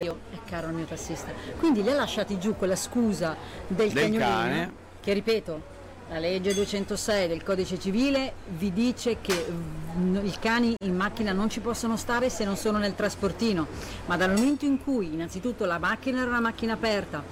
caro il mio tassista. Quindi li ha lasciati giù con la scusa del cagnolino, cane. che ripeto, la legge 206 del codice civile vi dice che i cani in macchina non ci possono stare se non sono nel trasportino, ma dal momento in cui innanzitutto la macchina era una macchina aperta,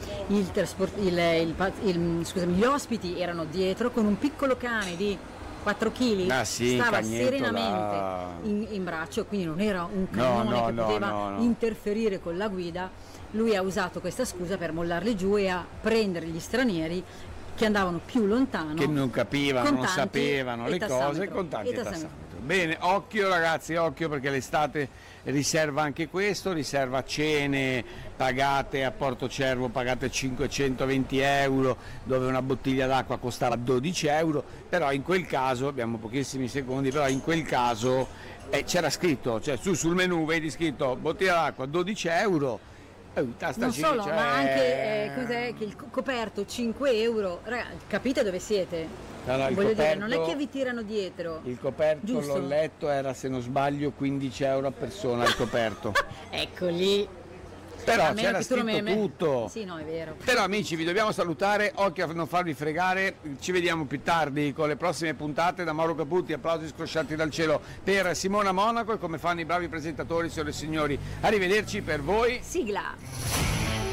gli ospiti erano dietro con un piccolo cane di 4 kg, stava serenamente in braccio, quindi non era un cagnone che poteva interferire con la guida. Lui ha usato questa scusa per mollarli giù e a prendere gli stranieri che andavano più lontano, che non capivano, non sapevano le cose, contanti e tassametro. Bene, occhio ragazzi, occhio, perché l'estate riserva anche questo, riserva cene pagate a Porto Cervo, pagate 520 euro, dove una bottiglia d'acqua costava 12 euro, però in quel caso, abbiamo pochissimi secondi, però in quel caso c'era scritto, cioè sul menù vedi scritto bottiglia d'acqua 12 euro. Non solo, ma anche cos'è, che il coperto 5 euro, ragazzi, capite dove siete? Voglio dire, non è che vi tirano dietro. Il coperto, giusto? L'ho letto, era se non sbaglio 15 euro a persona il coperto. Ecco lì. Però c'era scritto tutto. Sì, no, è vero. Però amici, vi dobbiamo salutare, occhio a non farvi fregare, ci vediamo più tardi con le prossime puntate. Da Mauro Caputi, applausi scrosciati dal cielo per Simona Monaco, e come fanno i bravi presentatori, signore e signori, arrivederci per voi. Sigla.